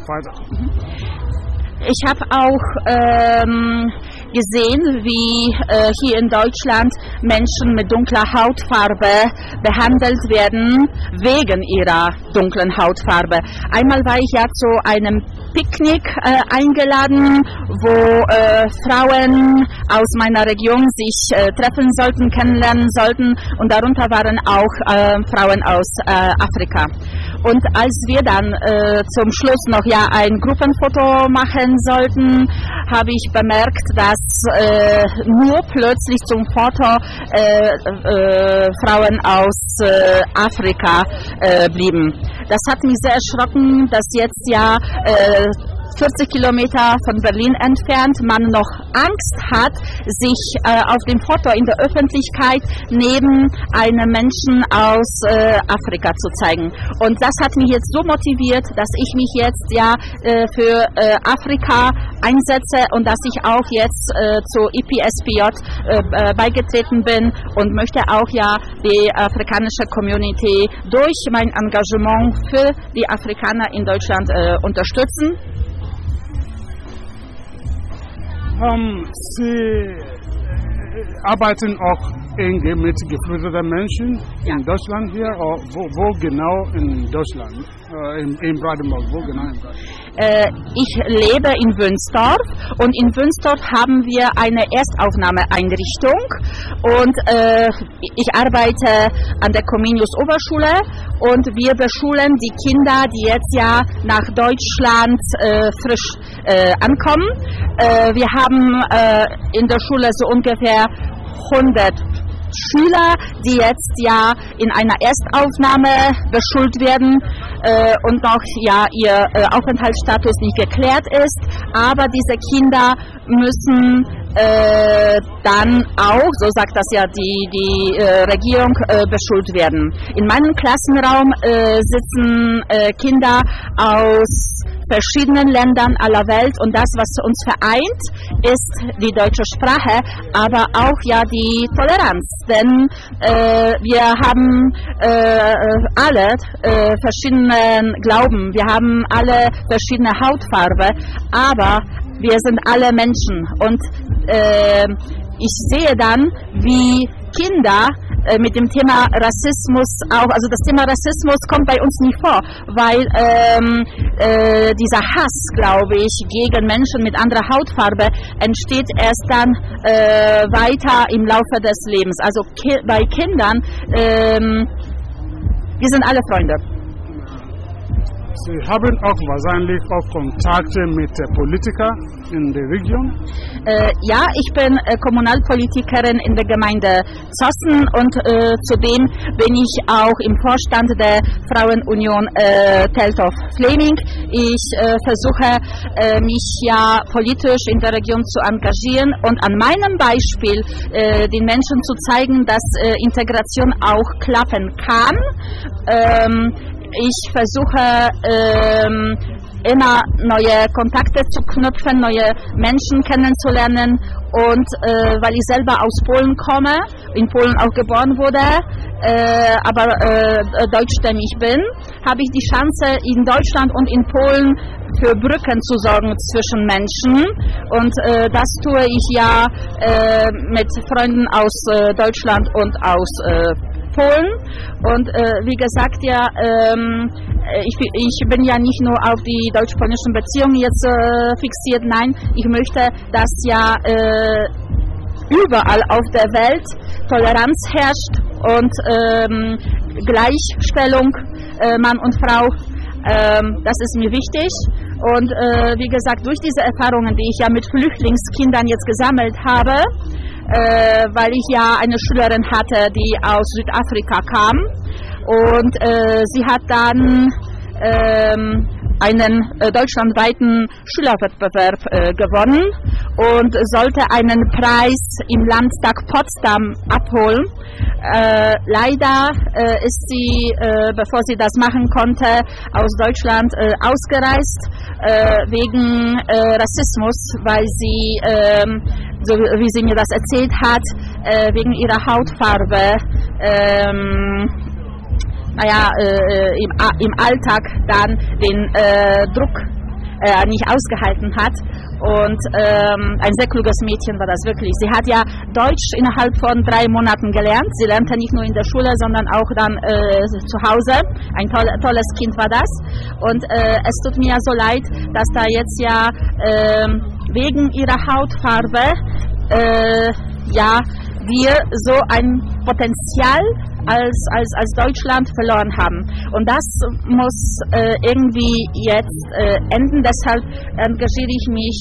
weiter. Ich habe auch gesehen, wie hier in Deutschland Menschen mit dunkler Hautfarbe behandelt werden wegen ihrer dunklen Hautfarbe. Einmal war ich ja zu einem Picknick eingeladen, wo Frauen aus meiner Region sich treffen sollten, kennenlernen sollten, und darunter waren auch Frauen aus Afrika. Und als wir dann zum Schluss noch ein Gruppenfoto machen sollten, habe ich bemerkt, dass nur plötzlich zum Foto Frauen aus Afrika blieben. Das hat mich sehr erschrocken, dass jetzt 40 Kilometer von Berlin entfernt man noch Angst hat, sich auf dem Foto in der Öffentlichkeit neben einem Menschen aus Afrika zu zeigen. Und das hat mich jetzt so motiviert, dass ich mich jetzt für Afrika einsetze und dass ich auch jetzt zu IPSPJ beigetreten bin und möchte auch die afrikanische Community durch mein Engagement für die Afrikaner in Deutschland unterstützen. Sie arbeiten auch eng mit geflüchteten Menschen in Deutschland hier, oder wo genau in Deutschland? In Brandenburg, wo genau in Brandenburg? Ich lebe in Wünsdorf und in Wünsdorf haben wir eine Erstaufnahmeeinrichtung und ich arbeite an der Comenius Oberschule und wir beschulen die Kinder, die jetzt nach Deutschland frisch ankommen. Wir haben in der Schule so ungefähr 100 Schüler, die jetzt in einer Erstaufnahme beschult werden und noch ihr Aufenthaltsstatus nicht geklärt ist, aber diese Kinder müssen dann auch, so sagt das die Regierung, beschult werden. In meinem Klassenraum sitzen Kinder aus verschiedenen Ländern aller Welt und das, was uns vereint, ist die deutsche Sprache, aber auch die Toleranz, denn wir haben alle verschiedene Glauben, wir haben alle verschiedene Hautfarbe, aber wir sind alle Menschen und ich sehe dann, wie Kinder mit dem Thema Rassismus auch, also das Thema Rassismus kommt bei uns nie vor, weil dieser Hass, glaube ich, gegen Menschen mit anderer Hautfarbe entsteht erst dann weiter im Laufe des Lebens. Also bei Kindern, wir sind alle Freunde. Sie haben auch wahrscheinlich Kontakte mit Politikern in der Region? Ich bin Kommunalpolitikerin in der Gemeinde Zossen und zudem bin ich auch im Vorstand der Frauenunion Teltow-Fleming. Ich versuche mich politisch in der Region zu engagieren und an meinem Beispiel den Menschen zu zeigen, dass Integration auch klappen kann. Ich versuche immer neue Kontakte zu knüpfen, neue Menschen kennenzulernen und weil ich selber aus Polen komme, in Polen auch geboren wurde, aber deutschstämmig bin, habe ich die Chance in Deutschland und in Polen für Brücken zu sorgen zwischen Menschen und das tue ich mit Freunden aus Deutschland und aus Polen und wie gesagt ich bin nicht nur auf die deutsch-polnischen Beziehungen jetzt fixiert, nein, ich möchte, dass überall auf der Welt Toleranz herrscht und Gleichstellung Mann und Frau, das ist mir wichtig und wie gesagt, durch diese Erfahrungen, die ich mit Flüchtlingskindern jetzt gesammelt habe, weil ich eine Schülerin hatte, die aus Südafrika kam und sie hat dann einen deutschlandweiten Schülerwettbewerb gewonnen und sollte einen Preis im Landtag Potsdam abholen. Leider ist sie, bevor sie das machen konnte, aus Deutschland ausgereist wegen Rassismus, weil sie, so wie sie mir das erzählt hat, wegen ihrer Hautfarbe im Alltag dann den Druck nicht ausgehalten hat. Und ein sehr kluges Mädchen war das wirklich. Sie hat ja Deutsch innerhalb von 3 Monaten gelernt. Sie lernte nicht nur in der Schule, sondern auch dann zu Hause. Ein tolles Kind war das. Und es tut mir so leid, dass da jetzt ja wegen ihrer Hautfarbe wir so ein Potenzial als Deutschland verloren haben. Und das muss irgendwie jetzt enden. Deshalb engagiere ich mich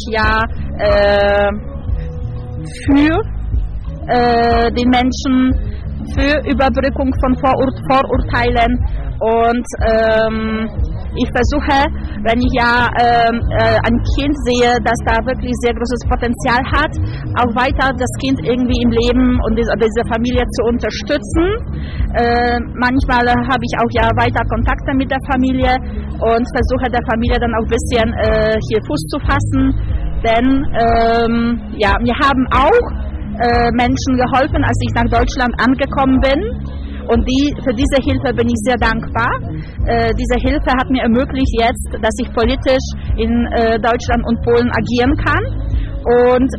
für die Menschen, für Überbrückung von Vorurteilen. Und ich versuche, wenn ich ein Kind sehe, das da wirklich sehr großes Potenzial hat, auch weiter das Kind irgendwie im Leben und diese Familie zu unterstützen. Manchmal habe ich auch weiter Kontakte mit der Familie und versuche der Familie dann auch ein bisschen hier Fuß zu fassen. Denn mir haben auch Menschen geholfen, als ich nach Deutschland angekommen bin. Und für diese Hilfe bin ich sehr dankbar. Diese Hilfe hat mir ermöglicht jetzt, dass ich politisch in Deutschland und Polen agieren kann. Und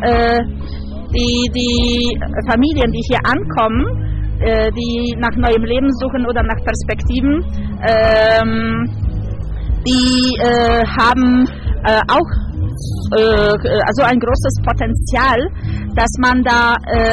die Familien, die hier ankommen, die nach neuem Leben suchen oder nach Perspektiven, die haben auch also ein großes Potenzial, dass man da